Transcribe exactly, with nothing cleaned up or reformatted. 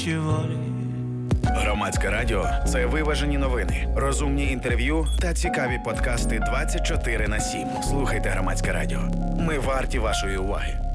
волі. Громадське радіо – це виважені новини, розумні інтерв'ю та цікаві подкасти двадцять чотири на сім. Слухайте Громадське радіо. Ми варті вашої уваги.